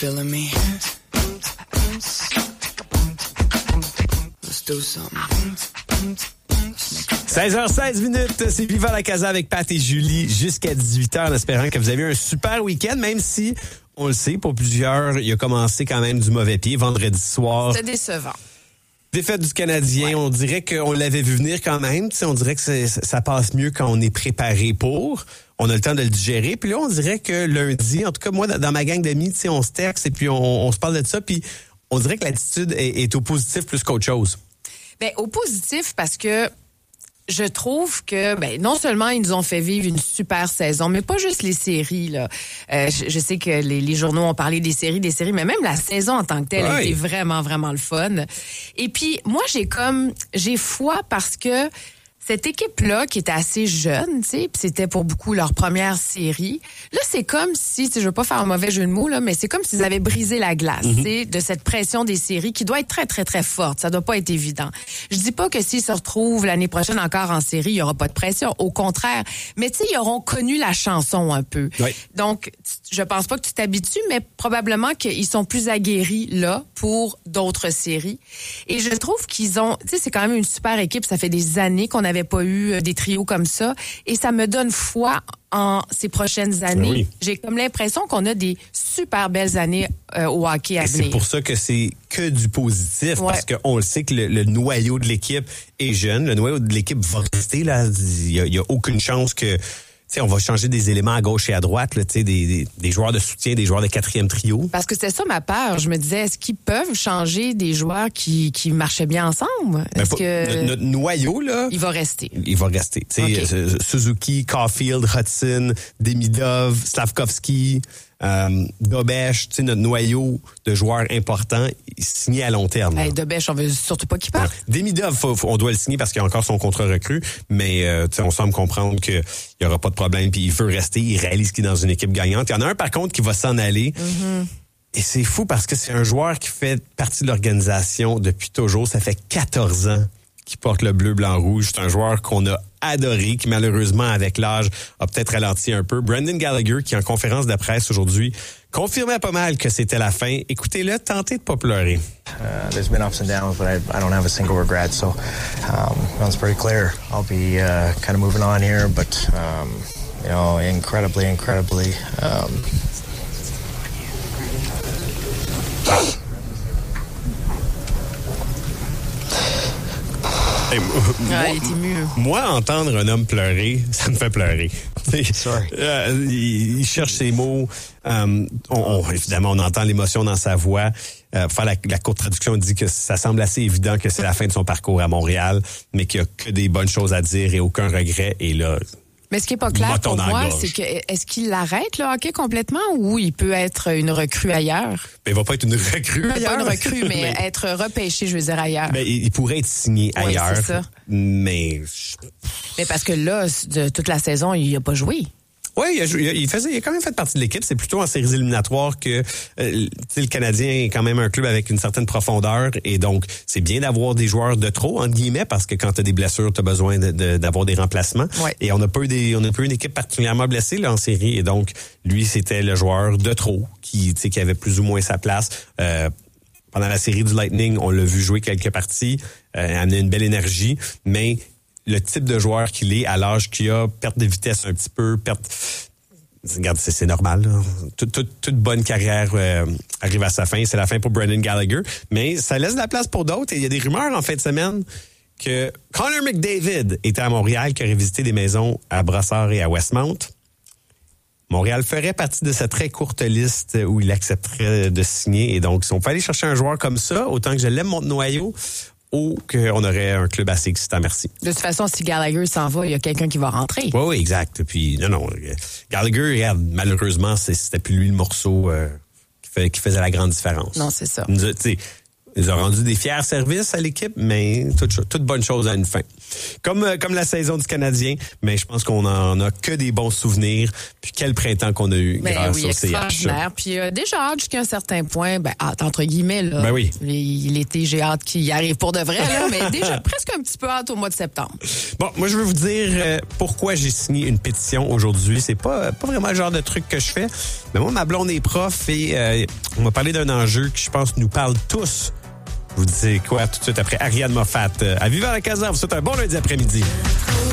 feeling me? Let's do something. 16h16, c'est Viva la Casa avec Pat et Julie jusqu'à 18h en espérant que vous avez un super week-end, même si, on le sait, pour plusieurs, il a commencé quand même du mauvais pied vendredi soir. C'est décevant. Défaite du Canadien, on dirait qu'on l'avait vu venir quand même. T'sais, on dirait que ça passe mieux quand on est préparé pour. On a le temps de le digérer. Puis là, on dirait que lundi, en tout cas, moi, dans ma gang d'amis, on se texte et puis on se parle de ça. Puis on dirait que l'attitude est au positif plus qu'autre chose. Bien, au positif parce que je trouve que non seulement ils nous ont fait vivre une super saison, mais pas juste les séries là. Je sais que les journaux ont parlé des séries, mais même la saison en tant que telle a été vraiment vraiment le fun. Et puis moi j'ai foi parce que cette équipe-là, qui était assez jeune, tu sais, puis c'était pour beaucoup leur première série. Là, c'est comme si, je veux pas faire un mauvais jeu de mots, là, mais c'est comme s'ils avaient brisé la glace, tu sais, de cette pression des séries qui doit être très, très, très forte. Ça doit pas être évident. Je dis pas que s'ils se retrouvent l'année prochaine encore en série, il y aura pas de pression. Au contraire. Mais tu sais, ils auront connu la chanson un peu. Oui. Donc, je pense pas que tu t'habitues, mais probablement qu'ils sont plus aguerris, là, pour d'autres séries. Et je trouve qu'ils ont, tu sais, c'est quand même une super équipe. Ça fait des années qu'on n'avait pas eu des trios comme ça. Et ça me donne foi en ces prochaines années. Oui. J'ai comme l'impression qu'on a des super belles années au hockey à venir. C'est pour ça que c'est que du positif, parce qu'on le sait que le noyau de l'équipe est jeune. Le noyau de l'équipe va rester, là. Il y a aucune chance que... T'sais, on va changer des éléments à gauche et à droite, là, des joueurs de soutien, des joueurs de quatrième trio. Parce que c'est ça ma peur. Je me disais, est-ce qu'ils peuvent changer des joueurs qui marchaient bien ensemble? Est-ce que notre noyau, là... Il va rester. Il va rester. Okay. Suzuki, Caulfield, Hudson, Demidov, Slavkovski, Dobèche, notre noyau de joueurs importants signé à long terme. Hey, Dobèche, on veut surtout pas qu'il parte. Demidov, on doit le signer parce qu'il a encore son contrat recru, mais on semble comprendre qu'il n'y aura pas de problème, puis il veut rester, il réalise qu'il est dans une équipe gagnante. Il y en a un, par contre, qui va s'en aller. Mm-hmm. Et c'est fou parce que c'est un joueur qui fait partie de l'organisation depuis toujours. Ça fait 14 ans qu'il porte le bleu, blanc, rouge. C'est un joueur qu'on a adoré, qui malheureusement, avec l'âge, a peut-être ralenti un peu. Brendan Gallagher, qui en conférence de presse aujourd'hui, confirmait pas mal que c'était la fin. Écoutez-le, tentez de pas pleurer. There's been ups and downs, but I don't have a single regret. So, it's pretty clear. I'll be kind of moving on here, but incredibly. Moi, entendre un homme pleurer, ça me fait pleurer. Il cherche ses mots. Évidemment, on entend l'émotion dans sa voix. Faire la courte traduction dit que ça semble assez évident que c'est la fin de son parcours à Montréal, mais qu'il n'y a que des bonnes choses à dire et aucun regret. Et là... Mais ce qui est pas clair pour moi, c'est que est-ce qu'il arrête le hockey complètement ou il peut être une recrue ailleurs? Ben, il va pas être une recrue ailleurs. Pas une recrue, mais être repêché, je veux dire, ailleurs. Ben, il pourrait être signé ailleurs. C'est ça. Mais parce que là, de toute la saison, il a pas joué. Oui, il a quand même fait partie de l'équipe. C'est plutôt en séries éliminatoires que le Canadien est quand même un club avec une certaine profondeur. Et donc, c'est bien d'avoir des joueurs de trop, entre guillemets, parce que quand tu as des blessures, tu as besoin d'avoir des remplacements. Ouais. Et on n'a pas eu une équipe particulièrement blessée là, en série. Et donc, lui, c'était le joueur de trop qui avait plus ou moins sa place. Pendant la série du Lightning, on l'a vu jouer quelques parties, amener une belle énergie, mais le type de joueur qu'il est, à l'âge qu'il a, perte de vitesse un petit peu, regarde, c'est normal, là. Toute bonne carrière arrive à sa fin. C'est la fin pour Brendan Gallagher, mais ça laisse de la place pour d'autres. Et il y a des rumeurs en fin de semaine que Connor McDavid était à Montréal, qui aurait visité des maisons à Brossard et à Westmount. Montréal ferait partie de cette très courte liste où il accepterait de signer. Et donc, si on peut aller chercher un joueur comme ça, autant que je l'aime, mon noyau, ou qu'on aurait un club assez excitant, merci. De toute façon, si Gallagher s'en va, il y a quelqu'un qui va rentrer. Oui, exact. Puis, non. Gallagher, regarde, malheureusement, c'était plus lui le morceau qui faisait la grande différence. Non, c'est ça. Ils ont rendu des fiers services à l'équipe, mais toute bonne chose a une fin. Comme la saison du Canadien, mais je pense qu'on en a que des bons souvenirs. Puis quel printemps qu'on a eu grâce au CH. Puis déjà hâte jusqu'à un certain point, entre guillemets, là. Ben oui. L'été, j'ai hâte qu'il y arrive pour de vrai, là, mais déjà presque un petit peu hâte au mois de septembre. Bon, moi, je veux vous dire pourquoi j'ai signé une pétition aujourd'hui. C'est pas vraiment le genre de truc que je fais. Mais moi, ma blonde est prof et on m'a parlé d'un enjeu qui, je pense, nous parle tous. Vous dites quoi tout de suite après Ariane Moffat? À Vivre à la Casa, vous souhaite un bon lundi après-midi.